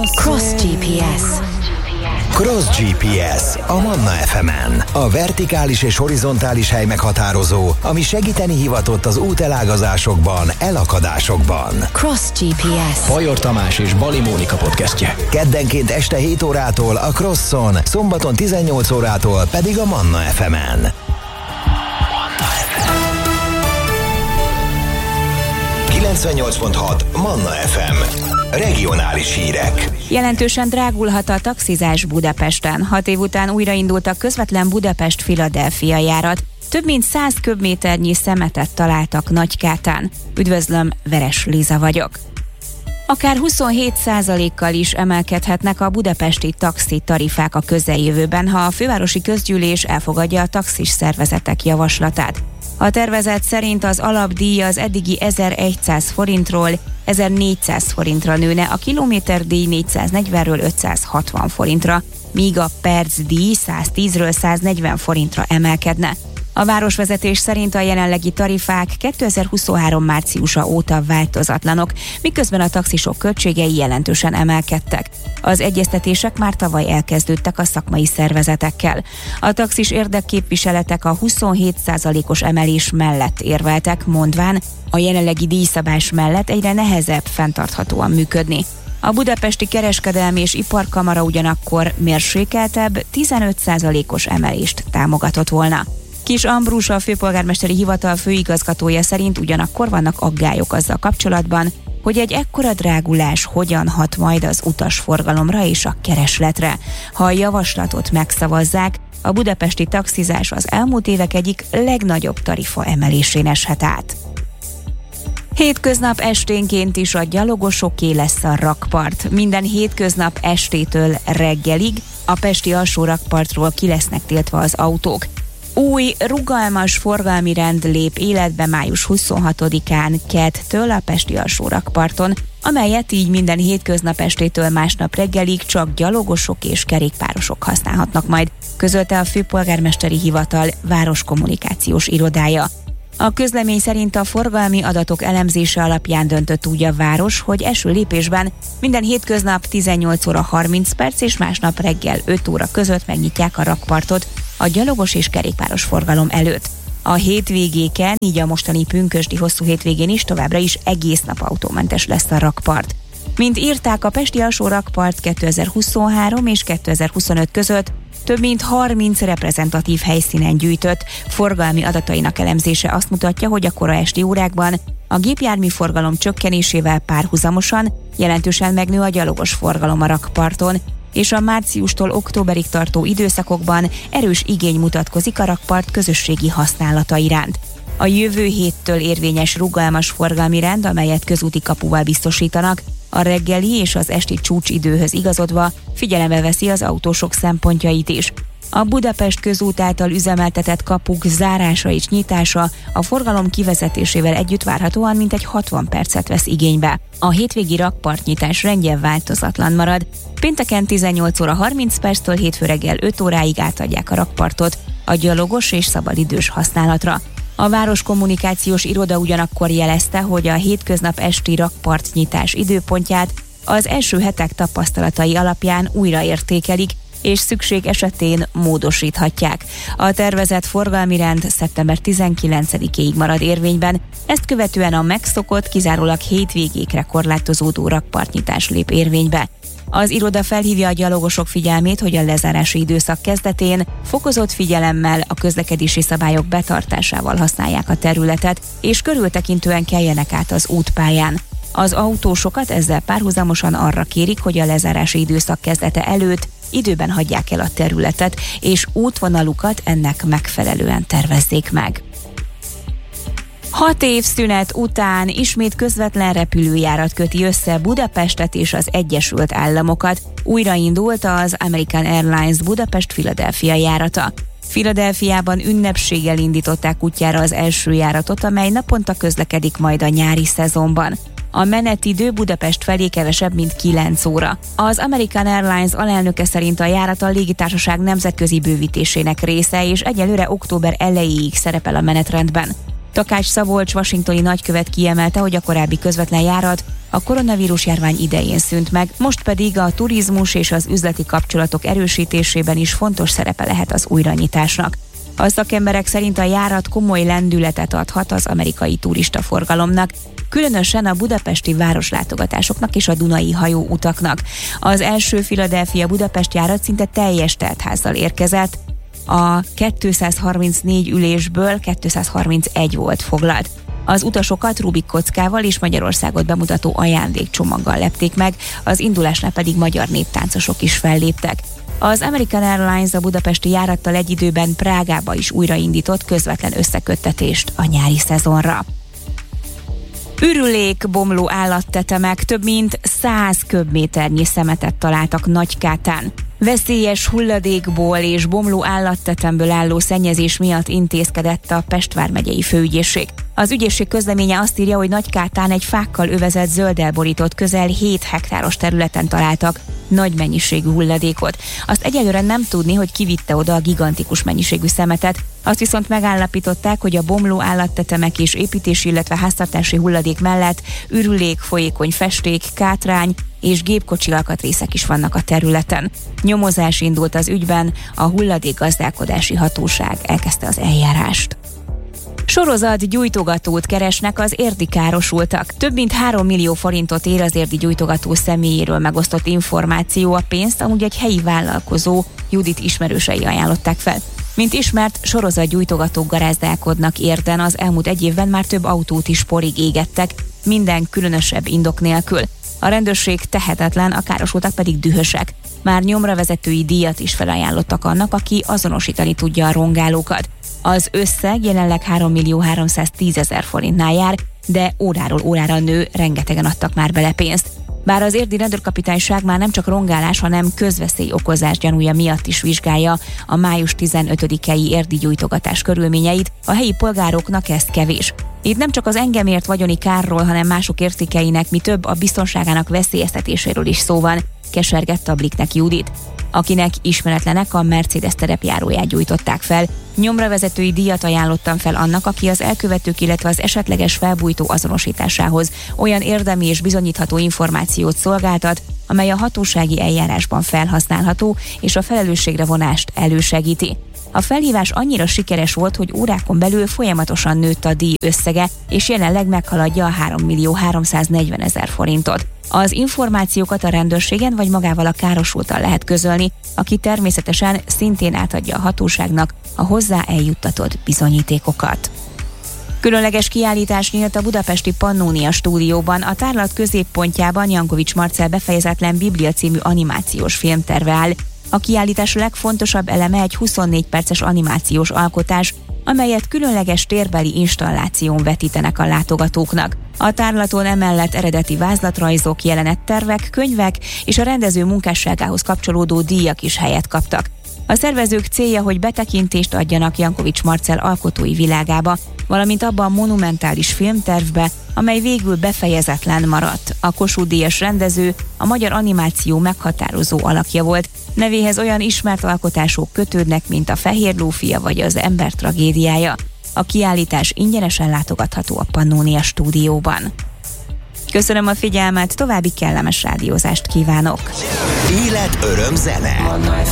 Cross GPS. Cross GPS a Manna FM-en. A vertikális és horizontális hely meghatározó, ami segíteni hivatott az útelágazásokban, elakadásokban. Cross GPS. Bajor Tamás és Bali Mónika podcastje. Keddenként este 7 órától a Crosson, szombaton 18 órától pedig a Manna FM-en. 98.6 Manna FM. Regionális hírek. Jelentősen drágulhat a taxizás Budapesten. 6 év után újraindult a közvetlen Budapest-Philadelphia járat. Több mint 100 köbméternyi szemetet találtak Nagykátán. Üdvözlöm, Veres Liza vagyok. Akár 27%-kal is emelkedhetnek a budapesti taxi tarifák a közeljövőben, ha a fővárosi közgyűlés elfogadja a taxis szervezetek javaslatát. A tervezet szerint az alapdíj az eddigi 1100 forintról 1400 forintra nőne, a kilométerdíj 440-ről 560 forintra, míg a percdíj 110-ről 140 forintra emelkedne. A városvezetés szerint a jelenlegi tarifák 2023 márciusa óta változatlanok, miközben a taxisok költségei jelentősen emelkedtek. Az egyeztetések már tavaly elkezdődtek a szakmai szervezetekkel. A taxis érdekképviseletek a 27%-os emelés mellett érveltek, mondván a jelenlegi díjszabás mellett egyre nehezebb fenntarthatóan működni. A Budapesti Kereskedelmi és Iparkamara ugyanakkor mérsékeltebb 15%-os emelést támogatott volna. Kis Ambrus, a főpolgármesteri hivatal főigazgatója szerint ugyanakkor vannak aggályok azzal kapcsolatban, hogy egy ekkora drágulás hogyan hat majd az utasforgalomra és a keresletre. Ha a javaslatot megszavazzák, a budapesti taxizás az elmúlt évek egyik legnagyobb tarifa emelésén eshet át. Hétköznap esténként is a gyalogosoké lesz a rakpart. Minden hétköznap estétől reggelig a pesti alsó rakpartról ki lesznek tiltva az autók. Új, rugalmas forgalmi rend lép életbe május 26-án kedtől a pesti alsó rakparton, amelyet így minden hétköznap estétől másnap reggelig csak gyalogosok és kerékpárosok használhatnak majd, közölte a főpolgármesteri hivatal városkommunikációs irodája. A közlemény szerint a forgalmi adatok elemzése alapján döntött úgy a város, hogy első lépésben minden hétköznap 18 óra 30 perc és másnap reggel 5 óra között megnyitják a rakpartot a gyalogos és kerékpáros forgalom előtt. A hétvégéken, így a mostani pünkösdi hosszú hétvégén is továbbra is egész nap autómentes lesz a rakpart. Mint írták, a pesti alsó rakpart 2023 és 2025 között több mint 30 reprezentatív helyszínen gyűjtött forgalmi adatainak elemzése azt mutatja, hogy a kora esti órákban a gépjármű forgalom csökkenésével párhuzamosan jelentősen megnő a gyalogos forgalom a rakparton, és a márciustól októberig tartó időszakokban erős igény mutatkozik a rakpart közösségi használata iránt. A jövő héttől érvényes rugalmas forgalmi rend, amelyet közúti kapuval biztosítanak, a reggeli és az esti csúcsidőhöz igazodva figyelembe veszi az autósok szempontjait is. A Budapest közút által üzemeltetett kapuk zárása és nyitása a forgalom kivezetésével együtt várhatóan mintegy 60 percet vesz igénybe. A hétvégi rakpartnyitás rendje változatlan marad. Pénteken 18 óra 30 perctől hétfő reggel 5 óráig átadják a rakpartot a gyalogos és szabadidős használatra. A város kommunikációs iroda ugyanakkor jelezte, hogy a hétköznap esti rakpartnyitás időpontját az első hetek tapasztalatai alapján újraértékelik, és szükség esetén módosíthatják. A tervezett forgalmi rend szeptember 19-éig marad érvényben, ezt követően a megszokott, kizárólag hétvégékre korlátozódó rakpartnyitás lép érvénybe. Az iroda felhívja a gyalogosok figyelmét, hogy a lezárási időszak kezdetén fokozott figyelemmel a közlekedési szabályok betartásával használják a területet, és körültekintően keljenek át az útpályán. Az autósokat ezzel párhuzamosan arra kérik, hogy a lezárási időszak kezdete előtt időben hagyják el a területet, és útvonalukat ennek megfelelően tervezzék meg. 6 év szünet után ismét közvetlen repülőjárat köti össze Budapestet és az Egyesült Államokat. Újraindult az American Airlines Budapest-Philadelphia járata. Philadelphiában ünnepséggel indították útjára az első járatot, amely naponta közlekedik majd a nyári szezonban. A menetidő Budapest felé kevesebb, mint 9 óra. Az American Airlines alelnöke szerint a járat a légitársaság nemzetközi bővítésének része, és egyelőre október elejéig szerepel a menetrendben. Takács Szabolcs washingtoni nagykövet kiemelte, hogy a korábbi közvetlen járat a koronavírus járvány idején szűnt meg, most pedig a turizmus és az üzleti kapcsolatok erősítésében is fontos szerepe lehet az újranyitásnak. A szakemberek szerint a járat komoly lendületet adhat az amerikai turistaforgalomnak, különösen a budapesti városlátogatásoknak és a dunai hajóutaknak. Az első Philadelphia-Budapest járat szinte teljes teltházzal érkezett, a 234 ülésből 231 volt foglalt. Az utasokat Rubik kockával és Magyarországot bemutató ajándékcsomaggal lepték meg, az indulásnál pedig magyar néptáncosok is felléptek. Az American Airlines a budapesti járattal egy időben Prágába is újraindított közvetlen összeköttetést a nyári szezonra. Ürülék, bomló állattetemek, több mint 100 köbméternyi szemetet találtak Nagykátán. Veszélyes hulladékból és bomló állattetemből álló szennyezés miatt intézkedett a Pest vármegyei főügyészség. Az ügyészség közleménye azt írja, hogy Nagykátán egy fákkal övezett zölddel borított közel 7 hektáros területen találtak nagy mennyiségű hulladékot. Azt egyelőre nem tudni, hogy ki vitte oda a gigantikus mennyiségű szemetet. Azt viszont megállapították, hogy a bomló állattetemek és építési, illetve háztartási hulladék mellett ürülék, folyékony festék, kátrány és gépkocsi alkatrészek is vannak a területen. Nyomozás indult az ügyben, a hulladékgazdálkodási hatóság elkezdte az eljárást. Sorozat gyújtogatót keresnek az érdi károsultak. Több mint 3 millió forintot ér az érdi gyújtogató személyéről megosztott információ, a pénzt amúgy egy helyi vállalkozó, Judit ismerősei ajánlották fel. Mint ismert, sorozatgyújtogatók garázdálkodnak Érden, az elmúlt egy évben már több autót is porig égettek, minden különösebb indok nélkül. A rendőrség tehetetlen, a károsultak pedig dühösek. Már nyomravezetői díjat is felajánlottak annak, aki azonosítani tudja a rongálókat. Az összeg jelenleg 3.310.000 forintnál jár, de óráról órára nő, rengetegen adtak már bele pénzt. Bár az érdi rendőrkapitányság már nem csak rongálás, hanem közveszély okozás gyanúja miatt is vizsgálja a május 15-i érdi gyújtogatás körülményeit, a helyi polgároknak ez kevés. Itt nem csak az engem ért vagyoni kárról, hanem mások értékeinek, mi több, a biztonságának veszélyeztetéséről is szó van, kesergett a Blicknek Judit, akinek ismeretlenek a Mercedes terepjáróját gyújtották fel. Nyomravezetői díjat ajánlottam fel annak, aki az elkövetők, illetve az esetleges felbújtó azonosításához olyan érdemi és bizonyítható információt szolgáltat, amely a hatósági eljárásban felhasználható és a felelősségre vonást elősegíti. A felhívás annyira sikeres volt, hogy órákon belül folyamatosan nőtt a díj összege, és jelenleg meghaladja a 3.340.000 forintot. Az információkat a rendőrségen vagy magával a károsulttal lehet közölni, aki természetesen szintén átadja a hatóságnak a hozzá eljuttatott bizonyítékokat. Különleges kiállítás nyílt a budapesti Pannónia stúdióban, a tárlat középpontjában Jankovics Marcell befejezetlen Biblia című animációs filmterve áll. A kiállítás legfontosabb eleme egy 24 perces animációs alkotás, amelyet különleges térbeli installáción vetítenek a látogatóknak. A tárlaton emellett eredeti vázlatrajzok, jelenettervek, könyvek és a rendező munkásságához kapcsolódó díjak is helyet kaptak. A szervezők célja, hogy betekintést adjanak Jankovics Marcell alkotói világába, valamint abba a monumentális filmtervbe, amely végül befejezetlen maradt. A Kossuth-díjas rendező a magyar animáció meghatározó alakja volt, nevéhez olyan ismert alkotások kötődnek, mint a Fehér ló fia vagy az Ember tragédiája. A kiállítás ingyenesen látogatható a Pannónia stúdióban. Köszönöm a figyelmet, további kellemes rádiózást kívánok! Élet, öröm, zene.